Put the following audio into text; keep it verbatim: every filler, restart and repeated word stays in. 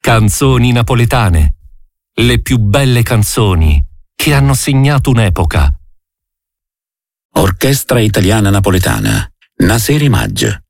Canzoni napoletane. Le più belle canzoni che hanno segnato un'epoca. Orchestra Italiana Napoletana. Naseri Maggi.